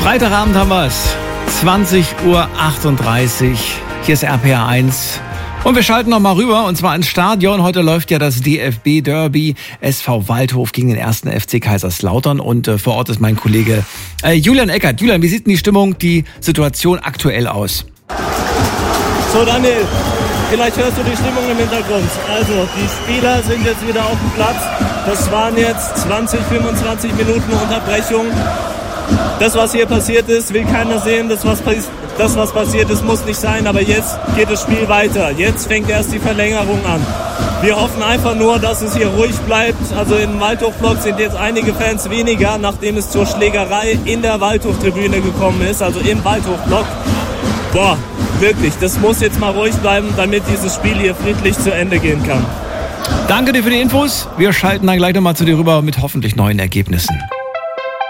Freitagabend haben wir es. 20:38 Uhr. Hier ist RPR 1. Und wir schalten nochmal rüber, und zwar ins Stadion. Heute läuft ja das DFB-Derby SV Waldhof gegen den 1. FC Kaiserslautern. Und vor Ort ist mein Kollege Julian Eckert. Julian, wie sieht denn die Stimmung, die Situation aktuell aus? So, Daniel, vielleicht hörst du die Stimmung im Hintergrund. Also, die Spieler sind jetzt wieder auf dem Platz. Das waren jetzt 20, 25 Minuten Unterbrechung. Das, was hier passiert ist, will keiner sehen. Das, was passiert ist, muss nicht sein. Aber jetzt geht das Spiel weiter. Jetzt fängt erst die Verlängerung an. Wir hoffen einfach nur, dass es hier ruhig bleibt. Also im Waldhof-Block sind jetzt einige Fans weniger, nachdem es zur Schlägerei in der Waldhof-Tribüne gekommen ist. Also im Waldhof-Block. Boah, wirklich, das muss jetzt mal ruhig bleiben, damit dieses Spiel hier friedlich zu Ende gehen kann. Danke dir für die Infos. Wir schalten dann gleich nochmal zu dir rüber mit hoffentlich neuen Ergebnissen.